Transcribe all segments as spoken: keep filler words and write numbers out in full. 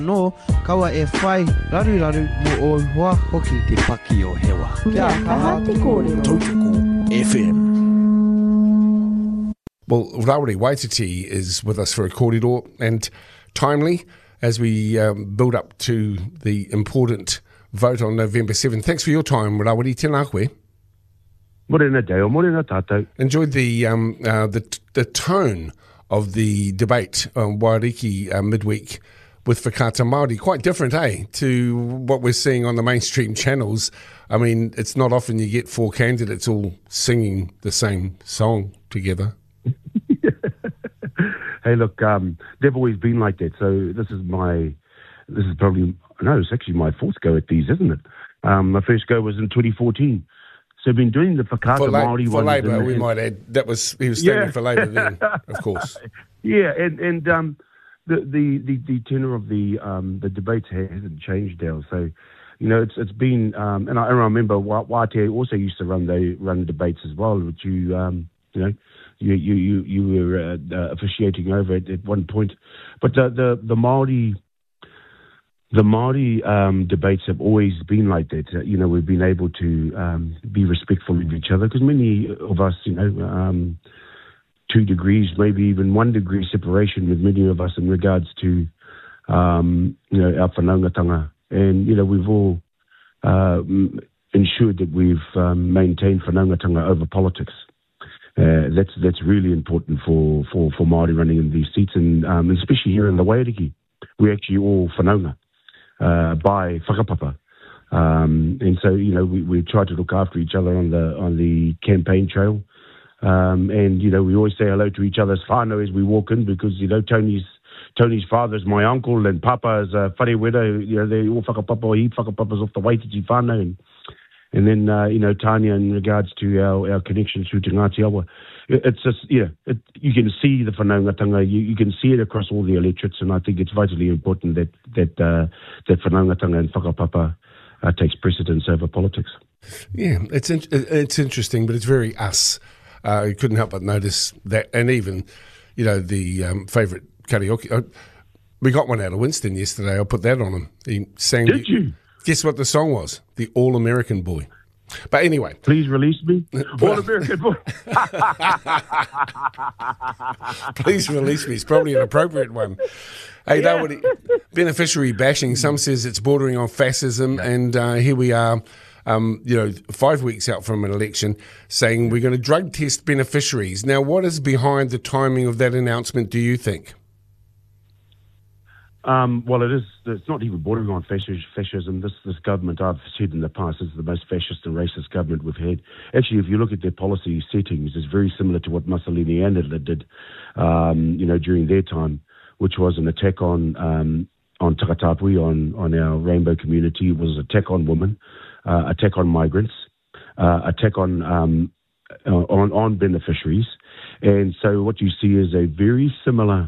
No, kawa e whai, raru raru mo o hoa hoki te paki o hewa. Kia kaha te kōrero. Tautoko F M. Well, Rawiri Waititi is with us for a kōrero, and timely as we um, build up to the important vote on November seventh. Thanks for your time, Rawiri. Tēnā koe. Morena deo, morena tātou. Enjoyed the um, uh, the the tone of the debate on Wairiki uh, midweek with Whakata Māori. Quite different, eh, to what we're seeing on the mainstream channels. I mean, it's not often you get four candidates all singing the same song together. Hey, look, um, they've always been like that. So this is my, this is probably, no, it's actually my fourth go at these, isn't it? Um, my first go was in twenty fourteen. So I've been doing the Whakata for la- Māori for ones. Labour, and, we and, might add. That was, he was standing yeah. for Labour then, of course. Yeah, and, and um, the, the, the, the tenor of the um, the debates hasn't changed, Dale. So, you know, it's it's been, um, and I, I remember Waitea also used to run the run debates as well, which you, um, you know, you you you, you were uh, uh, officiating over at, at one point. But the the, the Māori the Māori um, debates have always been like that. Uh, you know, we've been able to um, be respectful of each other because many of us, you know, um, two degrees, maybe even one degree separation with many of us in regards to, um, you know, our whanaungatanga. And, you know, we've all uh, ensured that we've um, maintained whanaungatanga over politics. Uh, that's that's really important for, for, for Māori running in these seats, and um, especially here in the Wairiki. We're actually all whanaunga uh, by whakapapa. Um, and so, you know, we, we try to look after each other on the on the campaign trail. Um, and, you know, we always say hello to each other's whānau as we walk in because, you know, Tony's Tony's father's my uncle and Papa is a whare wera. You know, they're all whakapapa o he whakapapa's off the Waititi whānau. And, and then, uh, you know, Tanya in regards to our, our connection through Te Ngāti Awa. It, it's just, yeah, it, you can see the whanaungatanga, you, you can see it across all the electorates, and I think it's vitally important that, that, uh, that whanaungatanga and whakapapa uh, takes precedence over politics. Yeah, it's in, it's interesting, but it's very us. Uh, you couldn't help but notice that, and even, you know, the um, favourite karaoke. Uh, we got one out of Winston yesterday. I'll put that on him. He sang. Did you? Guess what the song was? The All American Boy. But anyway, please release me. All American Boy. Please release me. It's probably an appropriate one. Hey, yeah. Nobody, beneficiary bashing. Some says it's bordering on fascism, yeah. and uh, here we are. Um, you know, five weeks out from an election, saying we're going to drug test beneficiaries. Now, what is behind the timing of that announcement, do you think? Um, well, it is. It's not even bordering on fascism. This this government, I've said in the past, is the most fascist and racist government we've had. Actually, if you look at their policy settings, it's very similar to what Mussolini and Hitler did, um, you know, during their time, which was an attack on um, on Takatapui, on on our rainbow community. It was an attack on women. Uh, attack on migrants, uh, attack on, um, on on beneficiaries, and so what you see is a very similar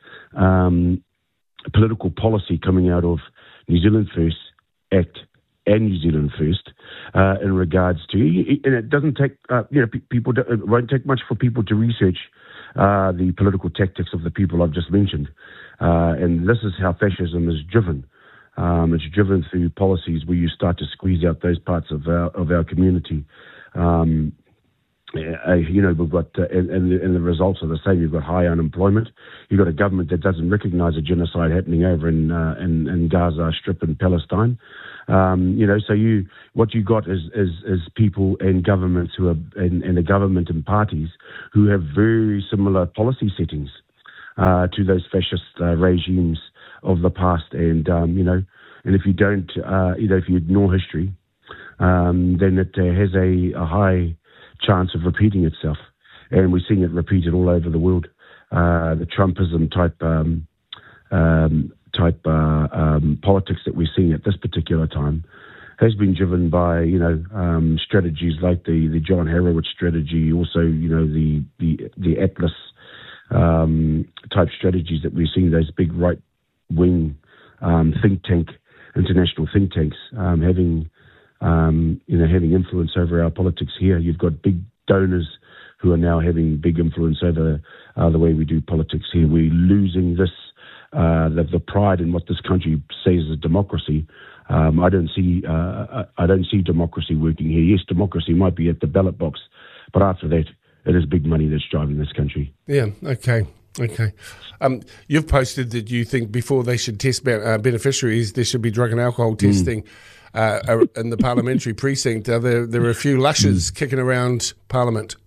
um, political policy coming out of New Zealand First Act and New Zealand First uh, in regards to, and it doesn't take uh, you know people it won't take much for people to research uh, the political tactics of the people I've just mentioned, uh, and this is how fascism is driven. Um, it's driven through policies where you start to squeeze out those parts of our of our community. Um, uh, you know, we've got, uh, and, and, the, and the results are the same. You've got high unemployment. You've got a government that doesn't recognise a genocide happening over in, uh, in in Gaza Strip in Palestine. Um, you know, so you what you got is is, is people and governments who are and, and the government and parties who have very similar policy settings uh, to those fascist uh, regimes of the past, and um, you know, and if you don't, uh, you know, if you ignore history, um, then it uh, has a, a high chance of repeating itself, and we're seeing it repeated all over the world. Uh, the Trumpism type um, um, type uh, um, politics that we're seeing at this particular time has been driven by, you know, um, strategies like the the John Harrowitz strategy, also, you know, the the the Atlas um, type strategies that we're seeing, those big right wing um, think tank, international think tanks, um, having um, you know having influence over our politics here. You've got big donors who are now having big influence over uh, the way we do politics here. We're losing this uh, the, the pride in what this country says is democracy. Um, I don't see uh, I don't see democracy working here. Yes, democracy might be at the ballot box, but after that, it is big money that's driving this country. Yeah. Okay. Okay. Um, you've posted that you think before they should test be- uh, beneficiaries, there should be drug and alcohol testing mm. uh, in the parliamentary precinct. Uh, there, there are a few lushes mm. kicking around Parliament.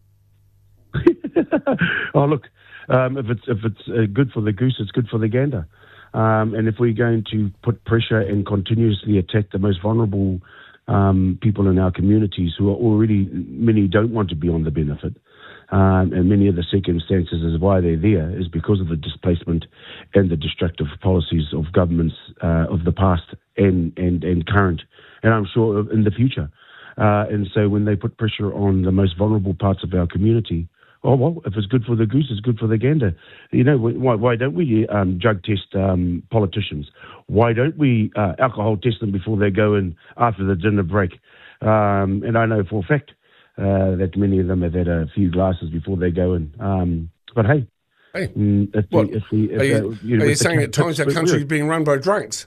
Oh, look, um, if it's if it's uh, good for the goose, it's good for the gander. Um, and if we're going to put pressure and continuously attack the most vulnerable um, people in our communities who are already, many don't want to be on the benefit, um, and many of the circumstances is why they're there is because of the displacement and the destructive policies of governments uh, of the past and, and, and current, and I'm sure in the future. Uh, and so when they put pressure on the most vulnerable parts of our community, oh, well, if it's good for the goose, it's good for the gander. You know, why, why don't we um, drug test um, politicians? Why don't we uh, alcohol test them before they go in after the dinner break? Um, and I know for a fact uh, that many of them have had a few glasses before they go in. Um, but hey, hey if what, we, if we, if are you, uh, you know, are you saying the, at times our country is being run by drunks?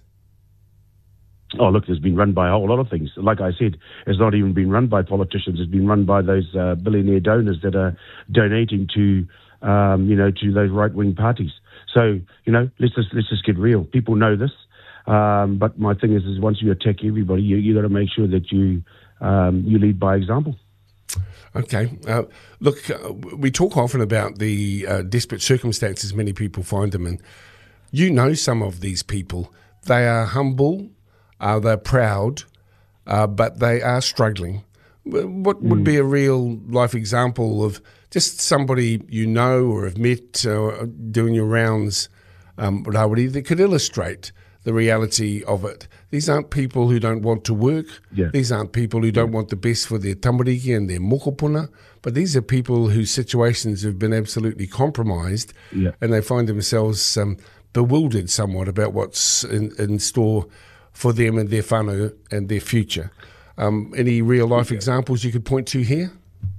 Oh, look, it's been run by a whole lot of things. Like I said, it's not even been run by politicians. It's been run by those uh, billionaire donors that are donating to, um, you know, to those right-wing parties. So, you know, let's just let's just get real. People know this, um, but my thing is, is once you attack everybody, you you got to make sure that you um, you lead by example. Okay. Uh, look, uh, we talk often about the uh, desperate circumstances many people find them in. You know some of these people. They are humble. Uh, they're proud, uh, but they are struggling. What would mm. be a real life example of just somebody you know or have met uh, doing your rounds, um, that could illustrate the reality of it? These aren't people who don't want to work. Yeah. These aren't people who don't yeah. want the best for their tamariki and their mokopuna, but these are people whose situations have been absolutely compromised yeah. and they find themselves um, bewildered somewhat about what's in, in store for them and their whānau and their future. Um, any real-life examples you could point to here?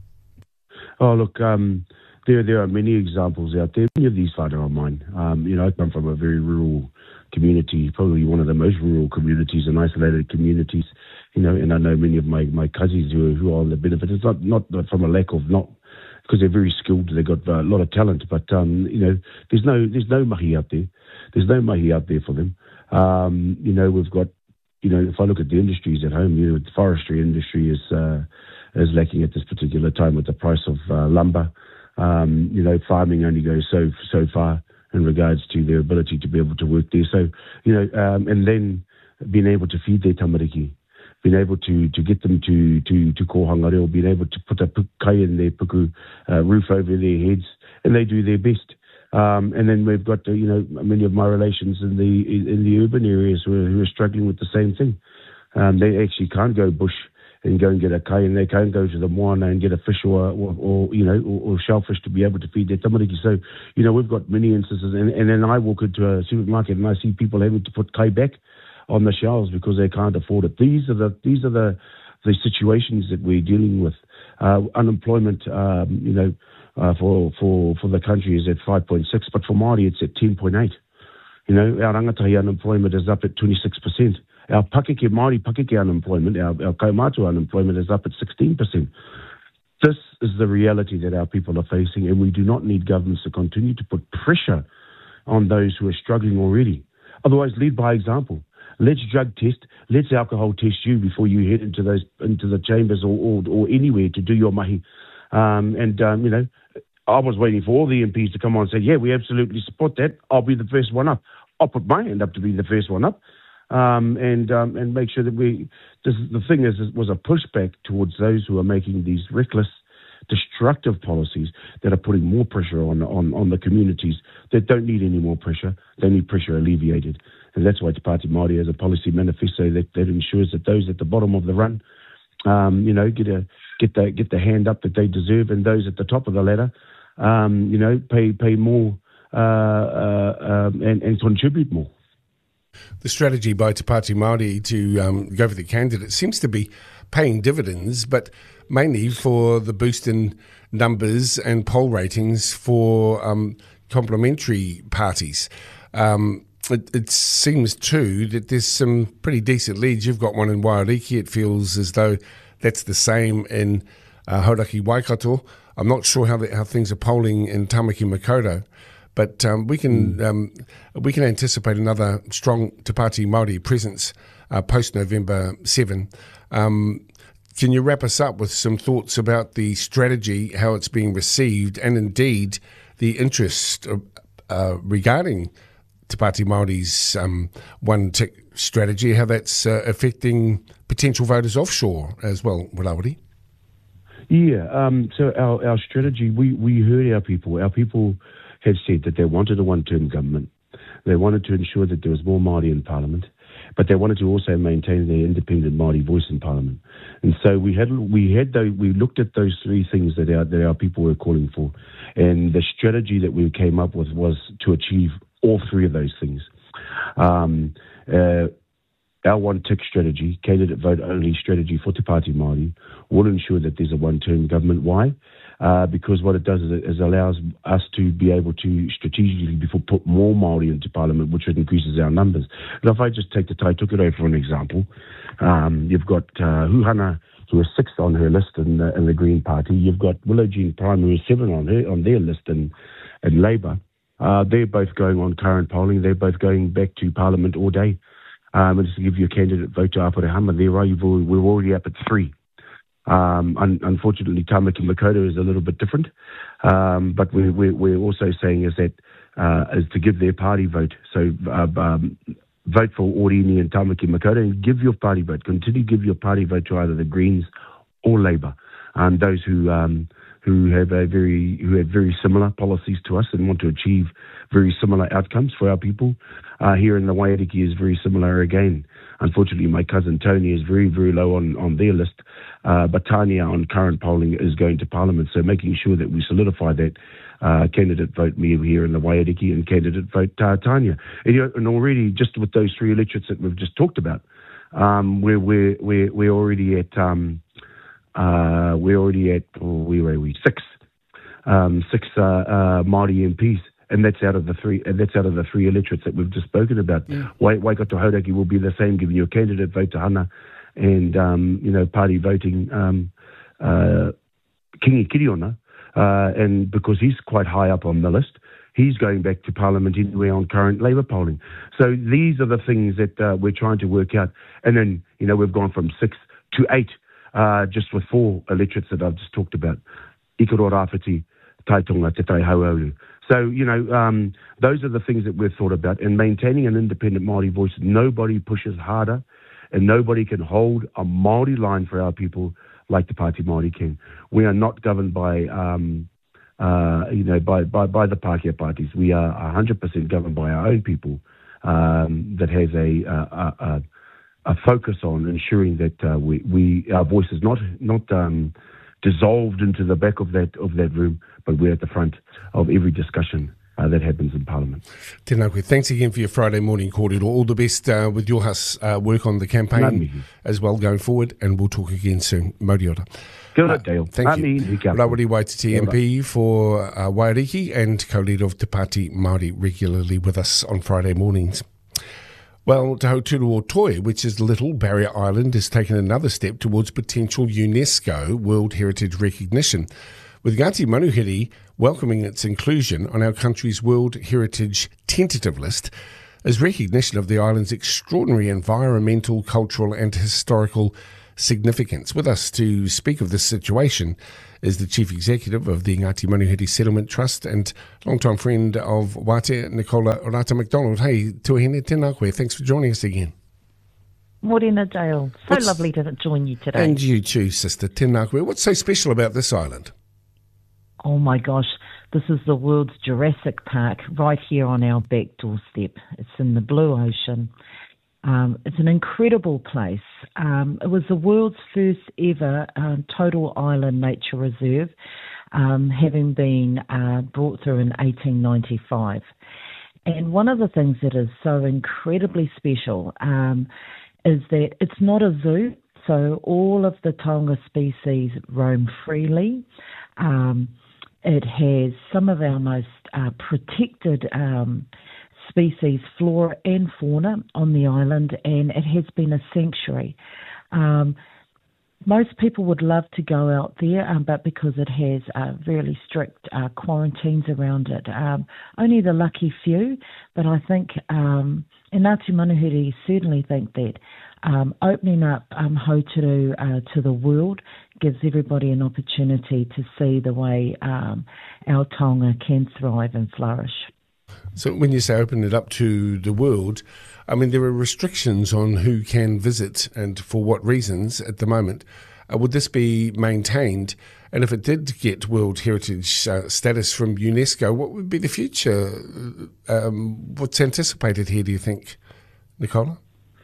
Oh, look, um, there there are many examples out there. Many of these whānau are mine. Um, you know, I come from a very rural community, probably one of the most rural communities and isolated communities, you know, and I know many of my, my cousins who are, who are on the benefit. It's not, not from a lack of not, because they're very skilled, they've got a lot of talent, but, um, you know, there's no there's no mahi out there. There's no mahi out there for them. Um, you know, we've got, you know, if I look at the industries at home, you know, the forestry industry is uh, is lacking at this particular time with the price of uh, lumber. Um, you know, farming only goes so so far in regards to their ability to be able to work there. So, you know, um, and then being able to feed their tamariki, being able to, to get them to to to kohanga reo, being able to put a kai in their puku, uh, roof over their heads, and they do their best. Um, and then we've got, uh, you know, many of my relations in the in the urban areas who are, who are struggling with the same thing. Um, they actually can't go bush and go and get a kai, and they can't go to the moana and get a fish or, or, or you know, or, or shellfish to be able to feed their tamariki. So, you know, we've got many instances, and, and then I walk into a supermarket and I see people having to put kai back on the shelves because they can't afford it. These are the these are the the situations that we're dealing with. Uh, unemployment, um, you know. Uh, for, for, for the country is at five point six, but for Māori it's at ten point eight. You know, our rangatahi unemployment is up at twenty-six percent. Our pakeke, Māori pakeke unemployment, our, our kaumātua unemployment is up at sixteen percent. This is the reality that our people are facing, and we do not need governments to continue to put pressure on those who are struggling already. Otherwise, lead by example. Let's drug test, let's alcohol test you before you head into those into the chambers or, or, or anywhere to do your mahi. Um, and, um, you know, I was waiting for all the M Ps to come on and say, yeah, we absolutely support that. I'll be the first one up. I'll put my hand up to be the first one up um, and um, and make sure that we... This, the thing is, it was a pushback towards those who are making these reckless, destructive policies that are putting more pressure on, on, on the communities that don't need any more pressure. They need pressure alleviated. And that's why Te Pāti Māori has a policy manifesto that, that ensures that those at the bottom of the run, um, you know, get a... Get the get the hand up that they deserve, and those at the top of the ladder, um, you know, pay pay more uh, uh, um, and, and contribute more. The strategy by Te Pāti Māori to um, go for the candidate seems to be paying dividends, but mainly for the boost in numbers and poll ratings for um, complementary parties. Um, it, it seems too that there's some pretty decent leads. You've got one in Waiariki. It feels as though that's the same in uh, Hauraki Waikato. I'm not sure how the, how things are polling in Tamaki Makaurau, but um, we can mm. um, we can anticipate another strong Te Pāti Māori presence uh, post November seventh. Um, can you wrap us up with some thoughts about the strategy, how it's being received, and indeed the interest uh, uh, regarding Te Pāti Māori's um, one tick strategy, how that's uh, affecting potential voters offshore as well, Rawiri? Yeah, um, so our, our strategy, we, we heard our people. Our people have said that they wanted a one-term government. They wanted to ensure that there was more Māori in Parliament, but they wanted to also maintain their independent Māori voice in Parliament. And so we had we had those, we looked at those three things that our, that our people were calling for, and the strategy that we came up with was to achieve all three of those things. Um, uh, Our one-tick strategy, candidate vote-only strategy for Te Pāti Māori, will ensure that there's a one-term government. Why? Uh, because what it does is it is allows us to be able to strategically put more Māori into Parliament, which increases our numbers. And if I just take the Tai Tukere for an example, um, you've got uh, Huhana, who is sixth on her list in the, in the Green Party. You've got Willow Jean Prime, who is seven on her on their list in, in Labour. Uh, they're both going on current polling. They're both going back to Parliament all day. Um, and just to give you a candidate vote to Apurahama, there are, you've already, we're already up at three. Um, un, unfortunately, Tamaki Makaurau is a little bit different. Um, but we're, we're, we're also saying is that uh, is to give their party vote. So uh, um, vote for Orini and Tamaki Makaurau and give your party vote. Continue to give your party vote to either the Greens or Labour. And those who um, who have a very who have very similar policies to us and want to achieve very similar outcomes for our people. Uh, here in the Waiariki is very similar again. Unfortunately, my cousin Tony is very, very low on, on their list, uh, but Tania on current polling is going to Parliament. So making sure that we solidify that uh, candidate vote me here in the Waiariki and candidate vote uh, Tania. And, you know, and already just with those three electorates that we've just talked about, um, we're, we're, we're, we're already at... Um, Uh, we're already at, oh, where are we? Six, um, six uh, uh, Māori M Ps, and that's out of the three. And that's out of the three electorates that we've just spoken about. Yeah. Waikato Hauraki will be the same, giving you a candidate vote to Hana, and um, you know, party voting um, uh, Kingi Kiriona, uh, and because he's quite high up on the list, he's going back to Parliament anyway on current Labour polling. So these are the things that uh, we're trying to work out, and then you know we've gone from six to eight. Uh, just with four electorates that I've just talked about. Ikaro Rāwhiti, Taitonga, Te Tai Hauauru. So, you know, um, those are the things that we've thought about. And maintaining an independent Māori voice, nobody pushes harder and nobody can hold a Māori line for our people like the Pāti Māori can. We are not governed by, um, uh, you know, by, by, by the Pākehā parties. We are one hundred percent governed by our own people um, that has a... a, a a focus on ensuring that uh, we, we our voice is not not um, dissolved into the back of that of that room, but we're at the front of every discussion uh, that happens in Parliament. Tēnā koe. Thanks again for your Friday morning kōrero. All the best uh, with your house uh, work on the campaign as well going forward, and we'll talk again soon. Mauri ora. Kia ora, Dale. Thank Mami you. Rawiri Waititi M P for uh, Waiariki and co-leader of Te Pāti Māori, regularly with us on Friday mornings. Well, Te Hauturu Toi, which is Little Barrier Island, has taken another step towards potential UNESCO World Heritage recognition, with Ngāti Manuhiri welcoming its inclusion on our country's World Heritage tentative list as recognition of the island's extraordinary environmental, cultural and historical significance. With us to speak of this situation is the Chief Executive of the Ngāti Manuhiri Settlement Trust and longtime friend of Wate, Nicola Rata McDonald. Hey, tuahine, tēnā koe. Thanks for joining us again. Morena, Dale. So What's, lovely to join you today. And you too, sister. Tēnā koe. What's so special about this island? Oh my gosh, this is the world's Jurassic Park right here on our back doorstep. It's in the blue ocean. Um, it's an incredible place. Um, it was the world's first ever um, total island nature reserve, um, having been uh, brought through in eighteen ninety-five. And one of the things that is so incredibly special um, is that it's not a zoo, so all of the taonga species roam freely. Um, it has some of our most uh, protected um species, flora and fauna on the island, and it has been a sanctuary. Um, most people would love to go out there, um, but because it has uh, really strict uh, quarantines around it, um, only the lucky few. But I think, um, and Ngāti Manuhiri certainly think that um, opening up um, Hauturu uh, to the world gives everybody an opportunity to see the way um, our taonga can thrive and flourish. So when you say open it up to the world, I mean, there are restrictions on who can visit and for what reasons at the moment. Uh, would this be maintained? And if it did get World Heritage uh, status from UNESCO, what would be the future? Um, what's anticipated here, do you think, Nicola?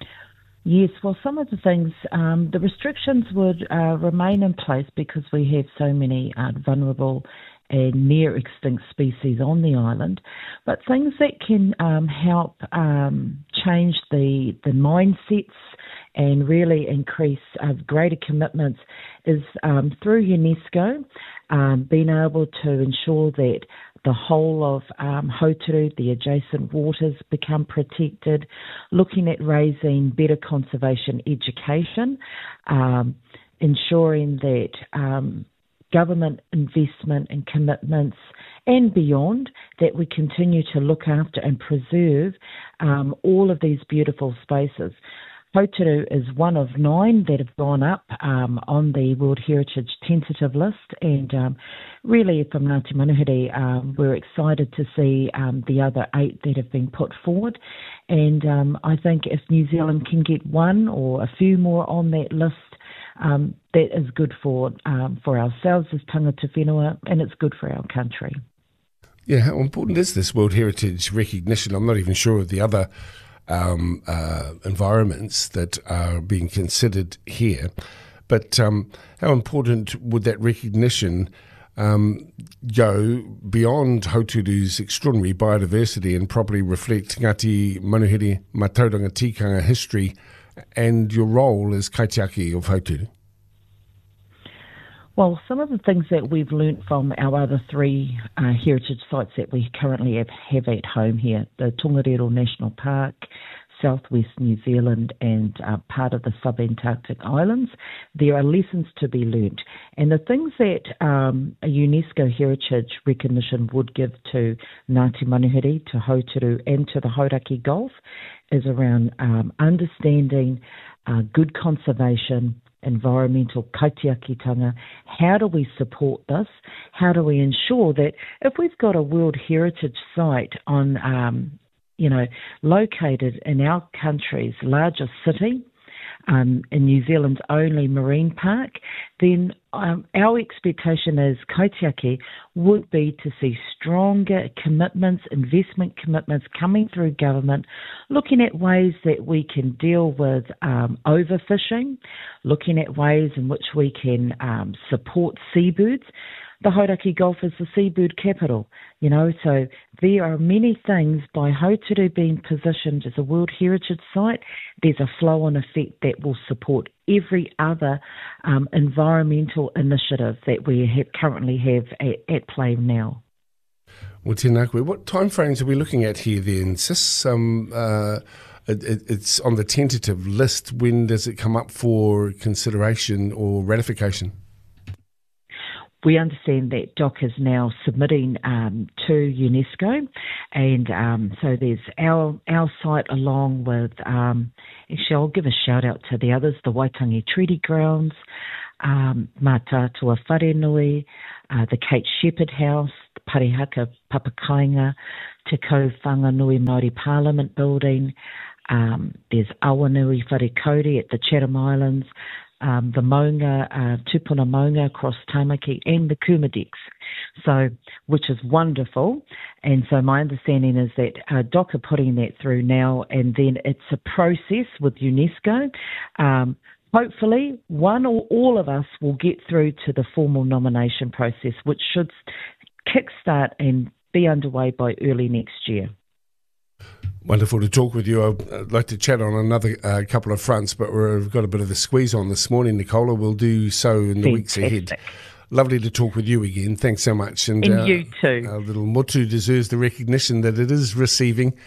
Yes, well, some of the things, um, the restrictions would uh, remain in place because we have so many uh, vulnerable and near extinct species on the island, but things that can um, help um, change the the mindsets and really increase uh, greater commitments is um, through UNESCO, um, being able to ensure that the whole of um, Hauturu, the adjacent waters, become protected, looking at raising better conservation education, um, ensuring that um, government investment and commitments and beyond, that we continue to look after and preserve um, all of these beautiful spaces. Hauturu is one of nine that have gone up um, on the World Heritage tentative list, and um, really from Ngāti Manuhiri um, we're excited to see um, the other eight that have been put forward, and um, I think if New Zealand can get one or a few more on that list, um, that is good for um, for ourselves as tangata whenua, and it's good for our country. Yeah, how important is this World Heritage recognition? I'm not even sure of the other Um, uh, environments that are being considered here. But um, how important would that recognition um, go beyond Hauturu's extraordinary biodiversity and properly reflect Ngāti Manuhiri Mātauranga Tikanga history and your role as kaitiaki of Hauturu? Well, some of the things that we've learnt from our other three uh, heritage sites that we currently have, have at home here, the Tongariro National Park, southwest New Zealand, and uh, part of the sub-Antarctic islands, there are lessons to be learnt. And the things that um, a UNESCO heritage recognition would give to Ngāti Manuhiri, to Hauturu, and to the Hauraki Gulf is around um, understanding uh, good conservation, environmental kaitiakitanga. How do we support this? How do we ensure that if we've got a World Heritage site on, um, you know, located in our country's largest city, um, in New Zealand's only marine park, then um, our expectation as kaitiaki would be to see stronger commitments, investment commitments coming through government, looking at ways that we can deal with um, overfishing, looking at ways in which we can um, support seabirds. The Hauraki Gulf is the seabird capital, you know, so there are many things by Hauturu being positioned as a World Heritage Site. There's a flow-on effect that will support every other um, environmental initiative that we have, currently have at, at play now. Well, tēnā koe, what timeframes are we looking at here then? Sis, um, uh, it, it's on the tentative list. When does it come up for consideration or ratification? We understand that D O C is now submitting um, to UNESCO, and um, so there's our our site along with, um, actually I'll give a shout out to the others, the Waitangi Treaty Grounds, um, Mātātua Wharenui, uh, the Kate Shepherd House, the Parihaka Papakainga, Te Kau Whanganui Māori Parliament Building, um, there's Awanui Wharekuri at the Chatham Islands, Um, the Maunga, uh, Tupuna Maunga across Tamaki, and the Kumadex, so which is wonderful. And so my understanding is that uh, D O C are putting that through now, and then it's a process with UNESCO. Um, hopefully, one or all of us will get through to the formal nomination process, which should kickstart and be underway by early next year. Wonderful to talk with you. I'd like to chat on another uh, couple of fronts, but we've got a bit of the squeeze on this morning, Nicola. We'll do so in the Fantastic. weeks ahead. Lovely to talk with you again. Thanks so much. And, and uh, you too. Our little motu deserves the recognition that it is receiving,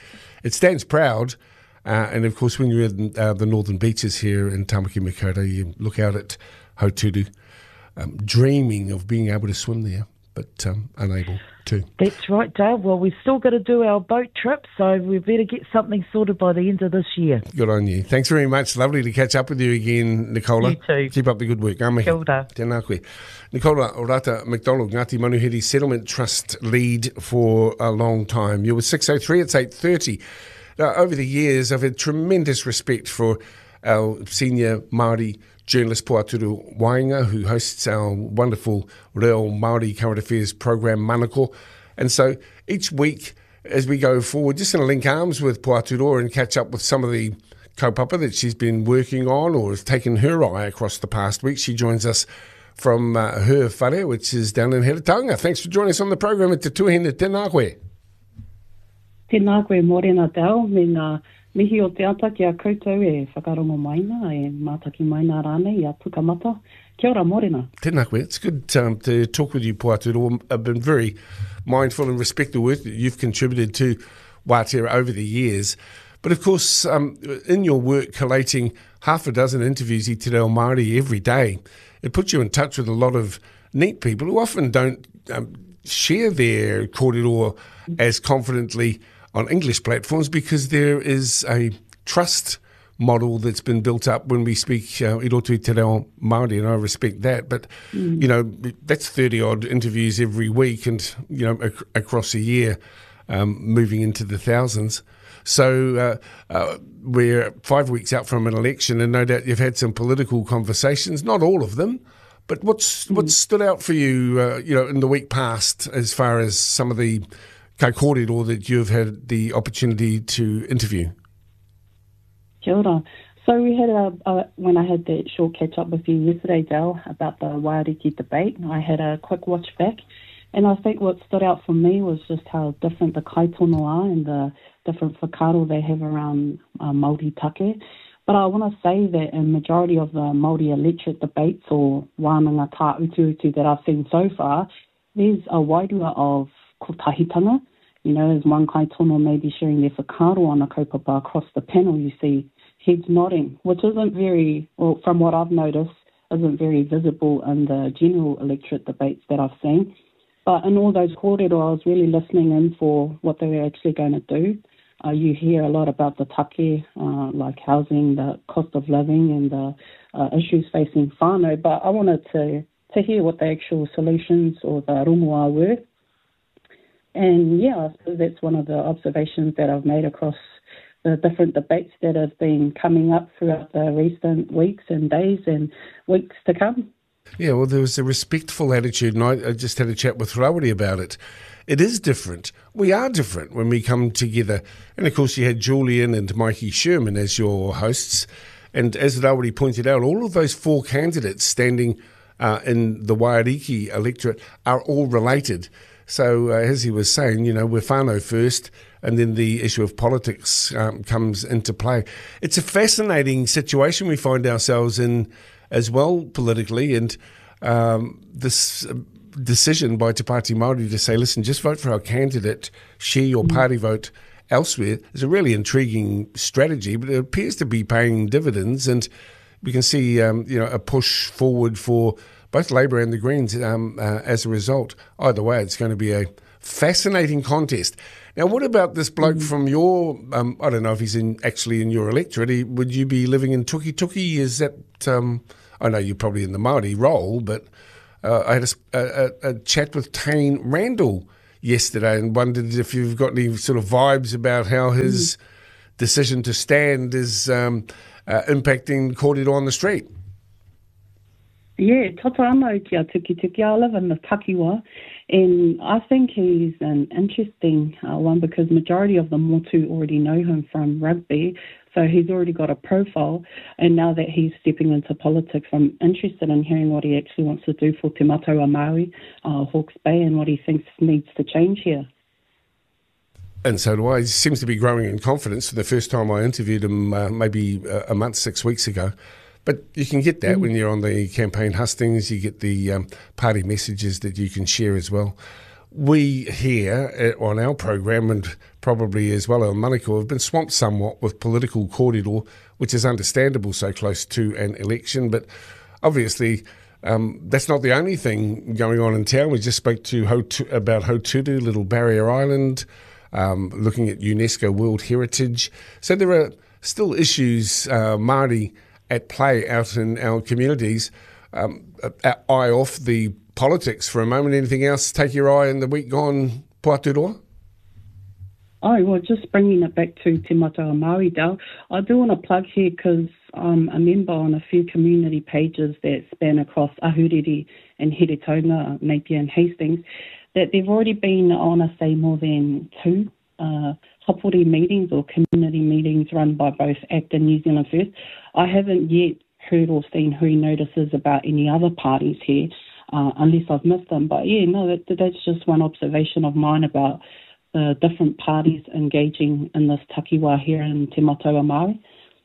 it stands proud. Uh, and of course, when you're in uh, the northern beaches here in Tamaki Makaurau, you look out at Hauturu, um, dreaming of being able to swim there, but um, unable to. That's right, Dale. Well, we've still got to do our boat trip, so we better get something sorted by the end of this year. Good on you. Thanks very much. Lovely to catch up with you again, Nicola. You too. Keep up the good work. Amihi. Kia ora. Tēnā koe. Nicola Orata McDonald, Ngāti Manuhiri Settlement Trust lead for a long time. You're with six oh three, it's eight thirty. Now, over the years, I've had tremendous respect for our senior Māori journalist Poaturu Wainga, who hosts our wonderful Reo Māori Current Affairs program, Manako. And so each week, as we go forward, just going to link arms with Poaturu and catch up with some of the kaupapa that she's been working on or has taken her eye across the past week. She joins us from uh, her whare, which is down in Heretaunga. Thanks for joining us on the program at Te Tuahine. Tēnā koe. Tēnā koe mōrena tau, me ngā mihi o te ata ki a koutou e whakarongo maina, e mātaki maina rānei, a pukamata. Kia ora mōrena. Tēnā koe. It's good um, to talk with you, Poaturu. I've been very mindful and respect the work that you've contributed to Wātera over the years. But of course, um, in your work collating half a dozen interviews i te reo Māori every day, it puts you in touch with a lot of neat people who often don't um, share their kōrero as confidently on English platforms because there is a trust model that's been built up when we speak uh, i roto i te reo Māori, and I respect that. But, mm. you know, that's thirty-odd interviews every week and, you know, ac- across a year, um, moving into the thousands. So uh, uh, we're five weeks out from an election, and no doubt you've had some political conversations, not all of them. But what's mm. what's stood out for you, uh, you know, in the week past as far as some of the kai kōrero that you've had the opportunity to interview? Kia ora. So we had a, a when I had that short catch up with you yesterday, Dale, about the Waiariki debate, I had a quick watch back, and I think what stood out for me was just how different the kaitono are and the different whakaaro they have around uh, Māori take. But I want to say that in majority of the Māori electorate debates or wānanga tā utu utu that I've seen so far, there's a wairua of kotahitanga. You know, as one kaitono may be sharing their whakaaro on a kaupapa across the panel, you see heads nodding, which isn't very, well, from what I've noticed, isn't very visible in the general electorate debates that I've seen. But in all those kōrero, I was really listening in for what they were actually going to do. Uh, you hear a lot about the take, uh, like housing, the cost of living, and the uh, issues facing whānau. But I wanted to, to hear what the actual solutions or the rongoā were. And yeah, I suppose that's one of the observations that I've made across the different debates that have been coming up throughout the recent weeks and days and weeks to come. Yeah, well, there was a respectful attitude, and I, I just had a chat with Rawiri about it. It is different. We are different when we come together. And of course, you had Julian and Mikey Sherman as your hosts. And as Rawiri pointed out, all of those four candidates standing uh, in the Waiariki electorate are all related. So, uh, as he was saying, you know, we're whānau first, and then the issue of politics um, comes into play. It's a fascinating situation we find ourselves in as well politically, and um, this decision by Te Pāti Māori to say, listen, just vote for our candidate, she or party vote elsewhere, is a really intriguing strategy, but it appears to be paying dividends, and we can see, um, you know, a push forward for both Labour and the Greens um, uh, as a result. Either way, it's going to be a fascinating contest. Now, what about this bloke mm. from your, um, I don't know if he's in actually in your electorate, he, would you be living in Tuki Tuki? Is that, um, I know you're probably in the Māori role, but uh, I had a, a, a chat with Tane Randall yesterday and wondered if you've got any sort of vibes about how his mm. decision to stand is um, uh, impacting kōrero on the street. Yeah, tata anō kia Tuki Tuki. I live in the Takiwa, and I think he's an interesting uh, one because majority of the motu already know him from rugby, so he's already got a profile, and now that he's stepping into politics, I'm interested in hearing what he actually wants to do for Te Mataua Māori, uh, Hawke's Bay, and what he thinks needs to change here. And so do I. He seems to be growing in confidence. For the first time I interviewed him uh, maybe a month, six weeks ago. But you can get that mm. when you're on the campaign hustings. You get the um, party messages that you can share as well. we here on our program, and probably as well on Manukau, have been swamped somewhat with political kōrero, which is understandable so close to an election, but obviously um, that's not the only thing going on in town. We just spoke to Hotu, about Haututu, Little Barrier Island, um, looking at UNESCO World Heritage. So there are still issues, uh, Māori, at play out in our communities. Um, eye off the politics for a moment. Anything else take your eye in the week gone, Puaturoa? Oh, well, just bringing it back to Te Matawa Māori, Dale, I do want to plug here because I'm a member on a few community pages that span across Ahuriri and Heretaunga, Napier and Hastings, that they've already been, I want to say, more than two uh, hapori meetings or community meetings run by both ACT and New Zealand First. I haven't yet heard or seen hui notices about any other parties here, uh, unless I've missed them. But yeah, no, that, that's just one observation of mine about the different parties engaging in this takiwā here in Te Matawa Māori.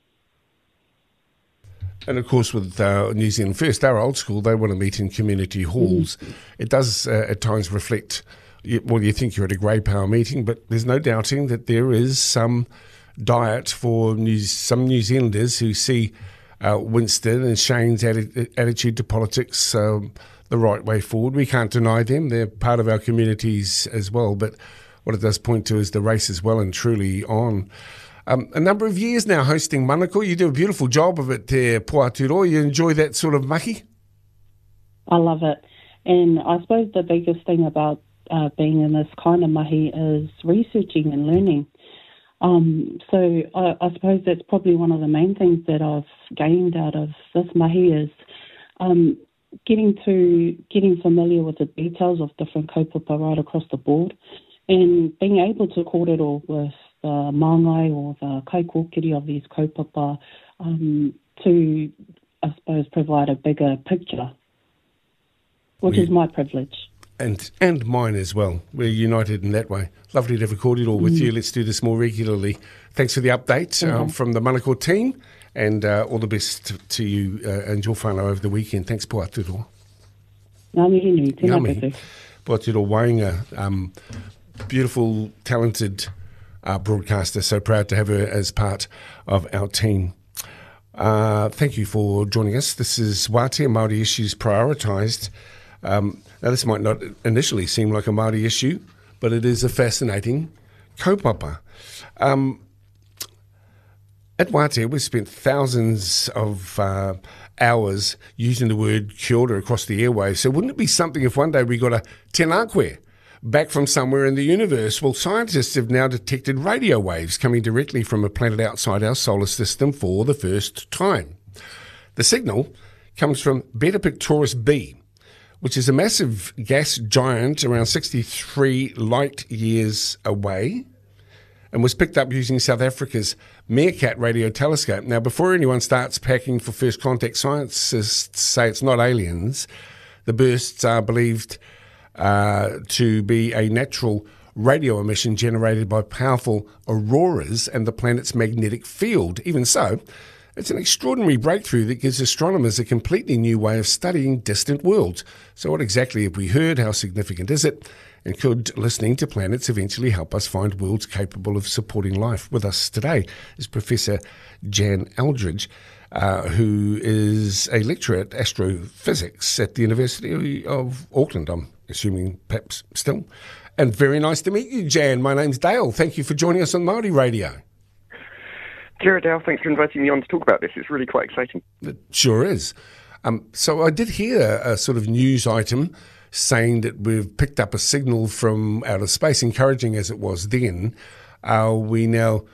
And of course, with uh, New Zealand First, they're old school. They want to meet in community halls. Mm. It does uh, at times reflect, well, you think you're at a grey power meeting, but there's no doubting that there is some diet for New, some New Zealanders who see uh, Winston and Shane's atti- attitude to politics um, the right way forward. We can't deny them. They're part of our communities as well. But what it does point to is the race is well and truly on. Um, a number of years now hosting Manukau. You do a beautiful job of it there, Puaturoa. You enjoy that sort of mahi? I love it. And I suppose the biggest thing about uh, being in this kind of mahi is researching and learning. Um, so I, I suppose that's probably one of the main things that I've gained out of this mahi is um, getting to getting familiar with the details of different kaupapa right across the board, and being able to kōrero with the māngai or the kaikōkiri of these kaupapa um, to, I suppose, provide a bigger picture, which yeah. is my privilege. And and mine as well. We're united in that way. Lovely to have a kōrero with mm. you. Let's do this more regularly. Thanks for the update mm-hmm. um, from the Manukau team, and uh, all the best to, to you uh, and your whānau over the weekend. Thanks, Puaturoa. Ngā mihi nui, tēnā koutou. Puaturoa Wainga, um, beautiful, talented uh, broadcaster. So proud to have her as part of our team. Uh, thank you for joining us. This is Wātea Māori Issues Prioritised. Um, now, this might not initially seem like a Māori issue, but it is a fascinating kaupapa. Um, at Wātea, we've spent thousands of uh, hours using the word kia ora across the airwaves. So wouldn't it be something if one day we got a tēnā koe back from somewhere in the universe? Well, scientists have now detected radio waves coming directly from a planet outside our solar system for the first time. The signal comes from Beta Pictoris b, which is a massive gas giant around sixty-three light years away, and was picked up using South Africa's Meerkat radio telescope. Now, before anyone starts packing for first contact, scientists say it's not aliens. The bursts are believed uh, to be a natural radio emission generated by powerful auroras and the planet's magnetic field. Even so, it's an extraordinary breakthrough that gives astronomers a completely new way of studying distant worlds. So what exactly have we heard? How significant is it? And could listening to planets eventually help us find worlds capable of supporting life? With us today is Professor Jan Eldridge, uh, who is a lecturer at astrophysics at the University of Auckland, I'm assuming perhaps still. And very nice to meet you, Jan. My name's Dale. Thank you for joining us on Māori Radio. Jared Dale, thanks for inviting me on to talk about this. It's really quite exciting. It sure is. Um, so I did hear a sort of news item saying that we've picked up a signal from outer space, encouraging as it was then. Are we now